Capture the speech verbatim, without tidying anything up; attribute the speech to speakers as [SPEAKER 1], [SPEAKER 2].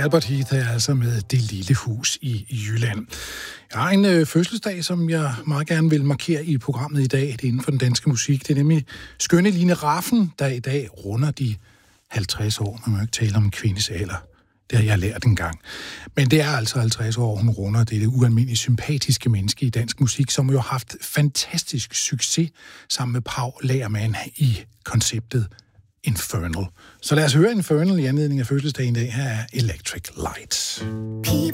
[SPEAKER 1] Albert Heath er altså med Det lille hus i Jylland. Jeg har en øh, fødselsdag, som jeg meget gerne vil markere i programmet i dag. Det er inden for den danske musik. Det er nemlig skønne Line Raffen, der i dag runder de halvtreds år. Man må ikke tale om en kvindes alder. Det har jeg lært en gang. Men det er altså halvtreds år, hun runder. Det er det ualmindeligt sympatiske menneske i dansk musik, som jo har haft fantastisk succes sammen med Pau Lagerman i konceptet Infernal. Så lad os høre Infernal i anledning af fødselsdagen i dag. Her er Electric Light.
[SPEAKER 2] People